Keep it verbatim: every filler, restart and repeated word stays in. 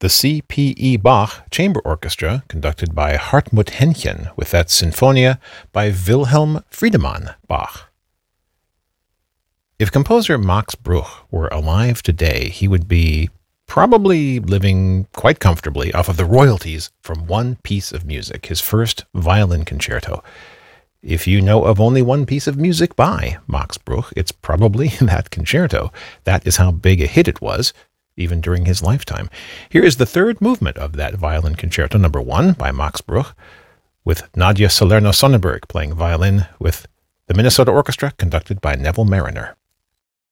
the C P E Bach Chamber Orchestra, conducted by Hartmut Henchen, with that Sinfonia by Wilhelm Friedemann Bach. If composer Max Bruch were alive today, he would be probably living quite comfortably off of the royalties from one piece of music, his first violin concerto. If you know of only one piece of music by Max Bruch, it's probably that concerto. That is how big a hit it was, even during his lifetime. Here is the third movement of that violin concerto, number one, by Max Bruch, with Nadia Salerno-Sonnenberg playing violin with the Minnesota Orchestra, conducted by Neville Mariner.